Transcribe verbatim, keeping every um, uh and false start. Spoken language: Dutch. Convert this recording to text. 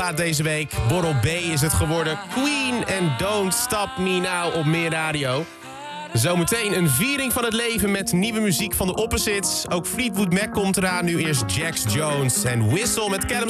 Deze week, Borrel B is het geworden. Queen en Don't Stop Me Now op Meer Radio. Zometeen een viering van het leven met nieuwe muziek van de Opposites. Ook Fleetwood Mac komt eraan. Nu eerst Jax Jones en Whistle met Callum